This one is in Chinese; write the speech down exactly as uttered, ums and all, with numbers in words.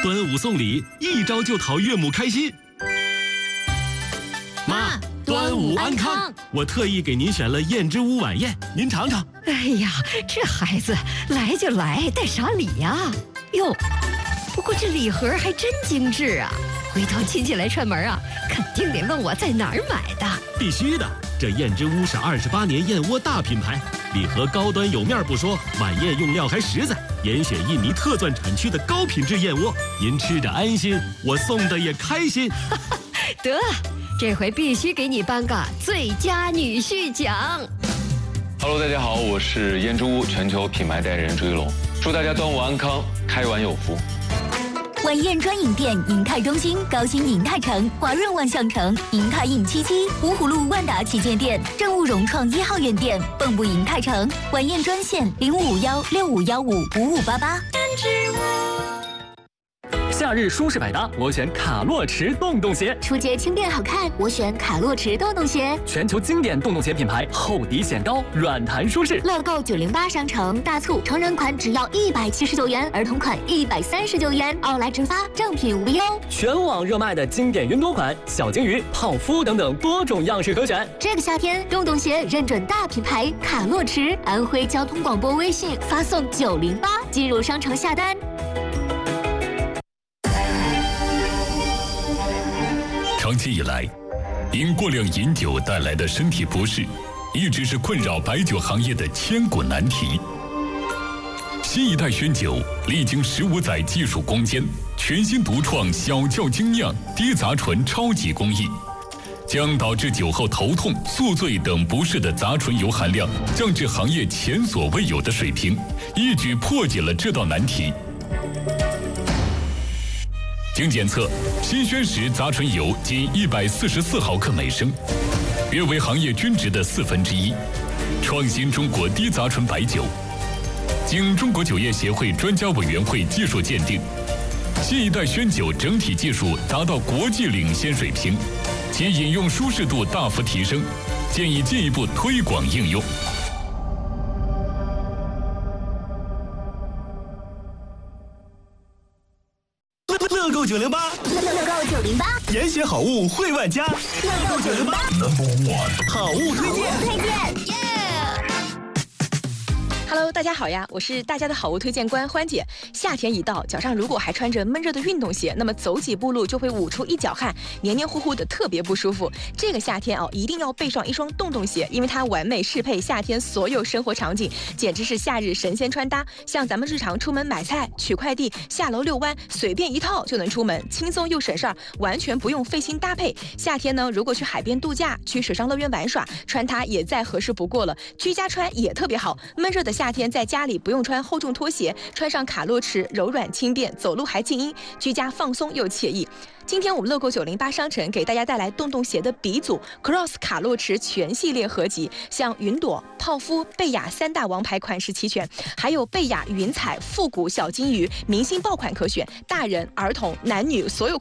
端午送礼，一招就讨岳母开心。妈，端午安康！我特意给您选了燕之屋晚宴，您尝尝。 哎呀，这孩子来就来，带啥礼呀？哟，不过这礼盒还真精致啊！回头亲戚来串门啊，肯定得问我在哪儿买的。 必须的，这燕之屋是二十八年燕窝大品牌，礼盒高端有面不说，晚宴用料还实在，严选印尼特钻产区的高品质燕窝，您吃着安心，我送的也开心。 得，这回必须给你颁个最佳女婿奖。 Hello， 大家好，我是燕之屋全球品牌代言人朱一龙，祝大家端午安康，开碗有福。 晚宴专营店：银泰中心、高新银泰城、华润万象城、银泰印七七、芜湖路万达旗舰店、正务融创一号院店、蚌埠银泰城。晚宴专线：零五五幺六五幺五五五八八。 夏日舒适百搭，我选卡洛驰洞洞鞋。 出街轻便好看，我选卡洛驰洞洞鞋。 全球经典洞洞鞋品牌，厚底显高，软弹舒适。 乐购九零八商城大促，成人款只要一百七十九元，儿童款一百三十九元，奥莱直发，正品无忧。 全网热卖的经典云朵款，小金鱼、泡芙等等多种样式可选。 这个夏天，洞洞鞋认准大品牌卡洛驰，安徽交通广播微信发送九零八进入商城下单。 长期以来，因过量饮酒带来的身体不适，一直是困扰白酒行业的千古难题。新一代轩酒历经十五载技术攻坚，全新独创小窖精酿低杂醇超级工艺，将导致酒后头痛、宿醉等不适的杂醇油含量降至行业前所未有的水平，一举破解了这道难题。经检测，新轩石杂醇油仅一百四十四毫克每升，约为行业均值的四分之一，创新中国低杂醇白酒。经中国酒业协会专家委员会技术鉴定，新一代轩酒整体技术达到国际领先水平，其饮用舒适度大幅提升，建议进一步推广应用。 乐购九零八， 乐购九零八， 严选好物惠万家。乐购九零八 ，Number One， 好物推荐， 推荐，耶！ Hello， 大家好呀，我是大家的好物推荐官欢姐。夏天一到，脚上如果还穿着闷热的运动鞋，那么走几步路就会捂出一脚汗，黏黏糊糊的，特别不舒服。这个夏天哦，一定要备上一双洞洞鞋，因为它完美适配夏天所有生活场景，简直是夏日神仙穿搭。像咱们日常出门买菜、取快递、下楼遛弯，随便一套就能出门，轻松又省事儿，完全不用费心搭配。夏天呢，如果去海边度假、去水上乐园玩耍，穿它也再合适不过了。居家穿也特别好，闷热的夏天在家里不用穿厚重拖鞋，穿上卡洛驰柔软轻便，走路还静音，居家放松又惬意。今天我们乐购九零八商城给大家带来洞洞鞋的鼻祖 Cross 卡洛驰全系列合集，像云朵、泡芙、贝雅三大王牌款式齐全，还有贝雅云彩、复古小金鱼，明星爆款可选，大人、儿童、男女所有款。